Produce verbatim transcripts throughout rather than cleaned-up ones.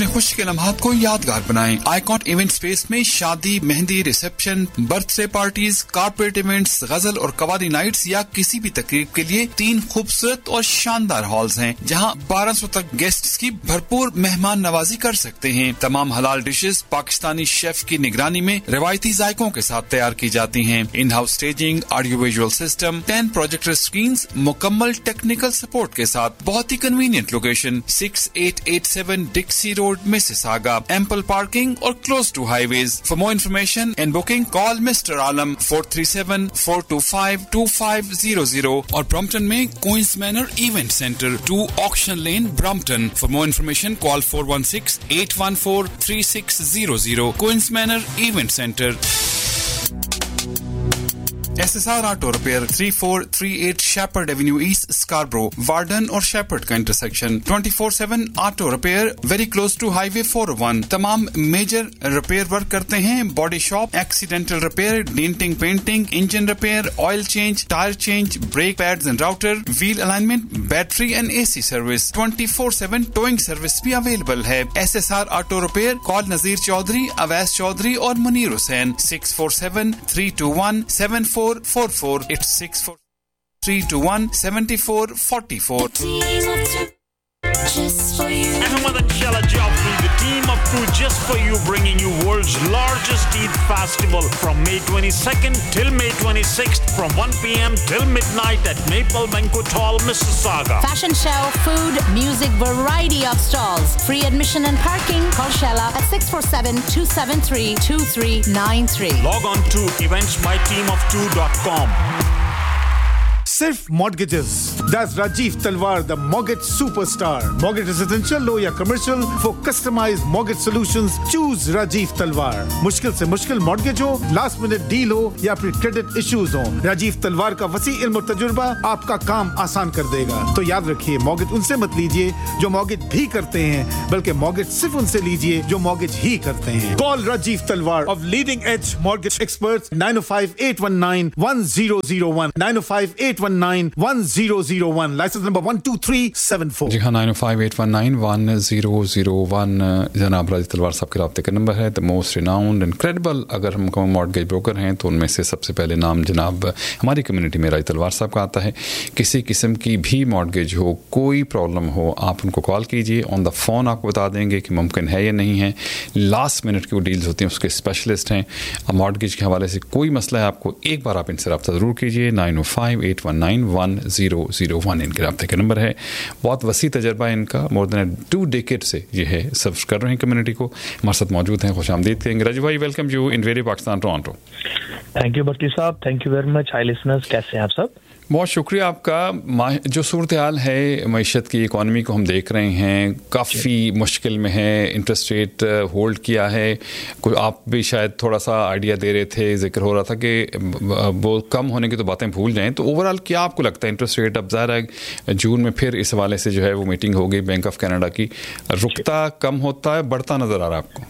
अपने खुशी के लम्हात को यादगार बनाएं। आइकॉन इवेंट स्पेस में शादी, mehndi, reception, birthday parties, corporate events, गजल और कवाली नाइट्स या किसी भी तकरीब के लिए तीन खूबसूरत और शानदार हॉल्स हैं, जहां बारह सौ तक गेस्ट्स की भरपूर मेहमान नवाजी कर सकते हैं। तमाम हलाल डिशेस पाकिस्तानी शेफ की निगरानी में रिवायती जायकों के साथ तैयार की जाती हैं। In house staging, audio visual system, ten projector screens, मुकम्मल टेक्निकल सपोर्ट के साथ बहुत ही convenient location six eight eight seven डिक्सी road, Mississauga, ample parking और close to highways. For more information and booking call mister Alam four three seven four to five to five zero zero और Brampton में queen's manner event centre to auction lane, Brampton. For more information call four one six eight one four three six zero zero. Queen's manner event centre. S S R auto repair three four three eight shepherd Avenue east, Scarborough, warden और shepherd का intersection. Twenty four seven auto repair, very close to highway four O one. तमाम major repair work करते हैं। Body shop, accidental repair, denting, painting, engine repair, oil change, tyre change, brake pads and router, wheel alignment, battery and AC service. Twenty four seven towing service भी available है। S S R auto repair, call नजीर चौधरी, अवैस चौधरी और Munir Hussain. Six four seven three to one seven four four four. It's six four three two one seven four four four. Ahmed and Shala Joffrey, the team of two just for you, bringing you world's largest Eid festival from May twenty-second till May twenty-sixth from one p.m. till midnight at Maple Banquet Hall, Mississauga. Fashion show, food, music, variety of stalls, free admission and parking. Call Shella at six four seven two seven three two three nine three. Log on to events my team of two dot com. Sirf Mortgages. That's Rajiv Talwar, the mortgage superstar. Mortgage residential, low या commercial, for customized mortgage solutions, choose Rajiv Talwar. मुश्किल से मुश्किल mortgage हो, last minute deal हो या फिर credit issues हो, राजीव तलवार का वसी इल्म और तजुर्बा आपका काम आसान कर देगा। तो याद रखिए, mortgage उनसे मत लीजिए जो mortgage भी करते हैं, बल्कि mortgage सिर्फ उनसे लीजिए जो mortgage ही करते हैं। Call Rajiv Talwar of Leading Edge Mortgage Experts nine oh five eight one nine one zero zero one nine oh five eight one nine one zero zero one, license number one two three seven four. जी हाँ, nine oh five eight one nine one zero zero one जनाब राजीव तलवार साहब के राब्ते का number है। The most renowned and credible अगर हम mortgage broker हैं तो उनमें से सबसे पहले नाम जनाब हमारी कम्युनिटी में राजीव तलवार साहब का आता है। किसी किस्म की भी मॉर्टगेज हो, कोई प्रॉब्लम हो, आप उनको कॉल कीजिए। ऑन द फोन आपको बता देंगे कि मुमकिन है या नहीं है। लास्ट मिनट की वो डील्स होती हैं, उसके स्पेशलिस्ट हैं। मॉर्टगेज के हवाले से कोई मसला है आपको, एक बार आप इनसे रब्ता ज़रूर कीजिए। नाइन ओ five eight one nine one zero zero one इनके रब्ते का नंबर है। बहुत वसी तजर्बा है इनका, मोर देन टू डेकेड से ये है सर्व कर रहे हैं कम्युनिटी को। हमारे साथ मौजूद हैं, खुश आमदीद कहेंगे। राजू भाई, welcome you in radio Pakistan Toronto. Thank you भट्टी साहब, thank you very much. High listeners, कैसे हैं आप सब? बहुत शुक्रिया आपका। जो सूरत हाल है मईशत की, इकॉनमी को हम देख रहे हैं काफ़ी मुश्किल में है। इंटरेस्ट रेट होल्ड किया है, कुछ आप भी शायद थोड़ा सा आइडिया दे रहे थे, जिक्र हो रहा था कि वो कम होने की तो बातें भूल जाएं। तो ओवरऑल क्या आपको लगता है इंटरेस्ट रेट, अब ज़ाहिर है जून में फिर इस हवाले से जो है वो मीटिंग होगी बैंक ऑफ कनाडा की, रुकता कम होता है, बढ़ता नज़र आ रहा है आपको?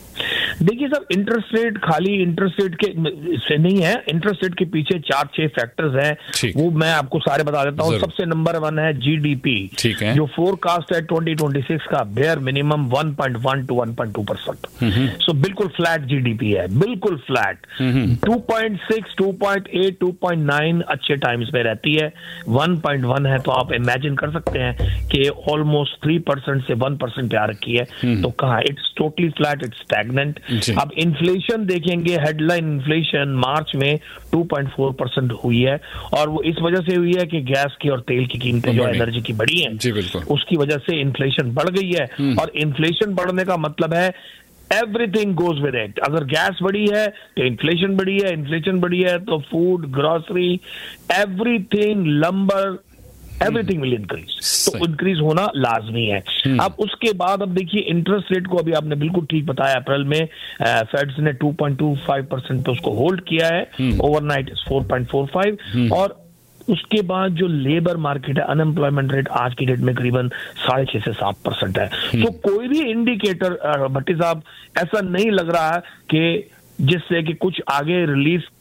देखिए सर, इंटरेस्ट रेट खाली इंटरेस्ट रेट के से नहीं है, इंटरेस्ट रेट के पीछे चार छह फैक्टर्स हैं, वो मैं आपको सारे बता देता हूँ। सबसे नंबर वन है जीडीपी, जो फोरकास्ट है ट्वेंटी ट्वेंटी सिक्स का bare minimum one point one two one point two percent. सो बिल्कुल फ्लैट जीडीपी है, बिल्कुल flat. Two point six, two point eight, two point nine अच्छे टाइम्स में रहती है। वन पॉइंट वन है तो आप इमेजिन कर सकते हैं कि ऑलमोस्ट थ्री परसेंट से वन परसेंट पे आ रखी है। तो कहा it's totally flat, it's stagnant. अब इन्फ्लेशन देखेंगे, हेडलाइन इन्फ्लेशन मार्च में टू पॉइंट फोर परसेंट हुई है, और वो इस वजह से हुई है कि गैस की और तेल की कीमतें जो एनर्जी की बढ़ी हैं, उसकी वजह से इन्फ्लेशन बढ़ गई है। और इन्फ्लेशन बढ़ने का मतलब है एवरीथिंग गोज विद इट। अगर गैस बढ़ी है तो इन्फ्लेशन बढ़ी है, इन्फ्लेशन बढ़ी है तो food, grocery, everything, lumbar, everything will increase. तो इंक्रीज होना लाजमी है। अब उसके बाद अब देखिए इंटरेस्ट रेट को, अभी आपने बिल्कुल ठीक बताया, अप्रैल में फेड्स ने two point two five percent पे उसको होल्ड किया है, overnight four point four five. और उसके बाद जो लेबर मार्केट है, अनएम्प्लॉयमेंट रेट आज की डेट में करीबन साढ़े छह से सात परसेंट है। तो कोई भी इंडिकेटर भट्टी साहब ऐसा नहीं लग रहा है कि जिससे कि कुछ आगे रिलीफ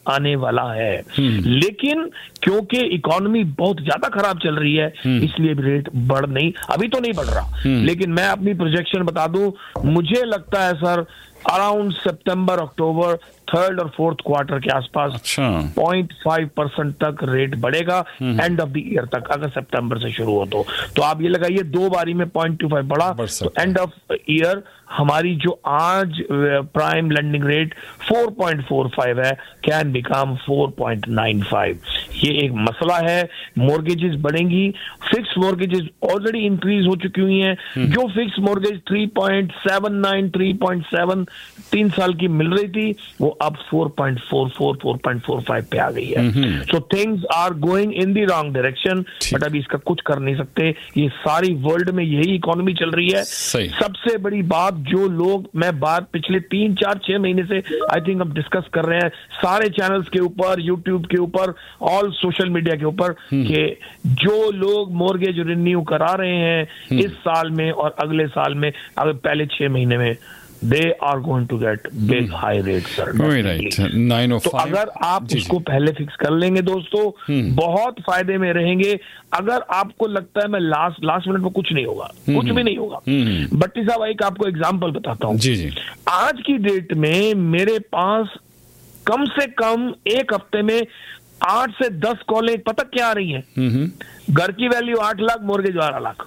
आने वाला है, लेकिन क्योंकि इकोनॉमी बहुत ज्यादा खराब चल रही है इसलिए रेट बढ़ नहीं, अभी तो नहीं बढ़ रहा, लेकिन मैं अपनी प्रोजेक्शन बता दूं, मुझे लगता है सर अराउंड सितंबर अक्टूबर थर्ड और फोर्थ क्वार्टर के आसपास अच्छा पॉइंट फाइव परसेंट तक रेट बढ़ेगा एंड ऑफ द ईयर तक, अगर सितंबर से शुरू हो तो तो आप ये लगाइए दो बारी में पॉइंट टू फाइव बढ़ा तो एंड ऑफ ईयर हमारी जो आज prime lending rate four point four five है can become four point nine five. ये एक मसला है, मॉर्गेजेस बढ़ेंगी, फिक्स मॉर्गेजेस ऑलरेडी इंक्रीज हो चुकी हुई हैं, जो fix mortgage three point seven nine three point seven तीन साल की मिल रही थी वो अब four point four four four point four five पे आ गई है। So things are going in the wrong direction, but अभी इसका कुछ कर नहीं सकते, ये सारी वर्ल्ड में यही इकोनॉमी चल रही है। सबसे बड़ी बात जो लोग, मैं बात पिछले तीन चार छह महीने से आई थिंक हम डिस्कस कर रहे हैं सारे चैनल्स के ऊपर, यूट्यूब के ऊपर, ऑल सोशल मीडिया के ऊपर, कि जो लोग मॉर्गेज रिन्यू करा रहे हैं इस साल में और अगले साल में, अगर पहले छह महीने में, they are going to get big high rates sir. Right. nine oh five. तो अगर आप इसको पहले फिक्स कर लेंगे दोस्तों बहुत फायदे में रहेंगे। अगर आपको लगता है मैं लास्ट लास्ट मिनट में कुछ नहीं होगा, कुछ भी नहीं होगा, बट्टी साहब एक आपको एग्जांपल बताता हूँ। जी जी आज की डेट में मेरे पास कम से कम एक हफ्ते में आठ से दस कॉलें पता क्या आ रही हैं, घर की वैल्यू आठ लाख, मॉर्गेज बारह लाख,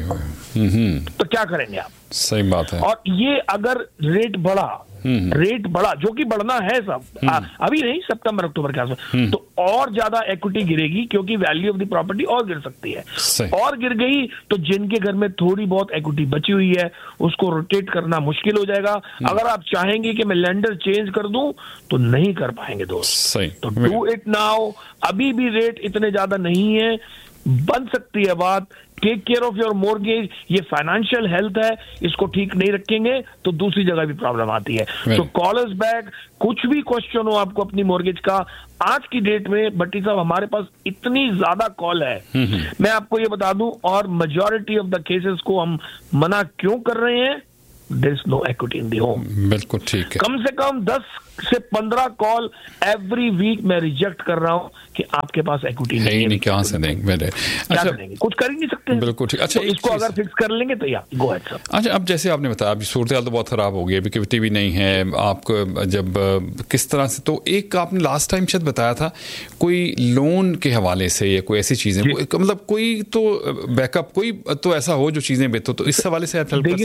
तो क्या करेंगे आप? सही बात है। और ये अगर रेट बढ़ा, रेट बढ़ा जो कि बढ़ना है सब, आ, अभी नहीं, सितंबर अक्टूबर के आसपास, तो और ज्यादा इक्विटी गिरेगी क्योंकि वैल्यू ऑफ द प्रॉपर्टी और गिर सकती है, और गिर गई तो जिनके घर में थोड़ी बहुत इक्विटी बची हुई है उसको रोटेट करना मुश्किल हो जाएगा। अगर आप चाहेंगे कि मैं लेंडर चेंज कर दूं तो नहीं कर पाएंगे दोस्त, तो डू इट नाउ। अभी भी रेट इतने ज्यादा नहीं है, बन सकती है बात, take care of your mortgage. ये फाइनेंशियल हेल्थ है, इसको ठीक नहीं रखेंगे तो दूसरी जगह भी प्रॉब्लम आती है। तो कॉल अस बैक, कुछ भी क्वेश्चन हो आपको अपनी मॉर्गेज का आज की डेट में, भट्टी साहब हमारे पास इतनी ज्यादा कॉल है, मैं आपको ये बता दूं, और मेजॉरिटी ऑफ द केसेस को हम मना क्यों कर रहे हैं? There is no equity in the home. बिल्कुल ठीक है। कम से कम दस से पंद्रह कॉल एवरी वीक मैं रिजेक्ट कर रहा हूं कि आपके पास इक्विटी नहीं है, नहीं, कहां से देंगे मेरे, अच्छा कुछ कर ही नहीं सकते। बिल्कुल ठीक। अच्छा, तो इसको अगर फिक्स कर लेंगे तो या गो अहेड सर। अच्छा, अब जैसे आपने बताया अभी सूरत हाल तो बहुत खराब हो गई, अभी इक्विटी भी नहीं है आपको, जब किस तरह से, तो एक आपने लास्ट टाइम शायद बताया था कोई लोन के हवाले से या कोई ऐसी चीजें, मतलब कोई तो बैकअप, कोई तो ऐसा हो जो चीजें बेहतर, तो इस हवाले से आप हेल्प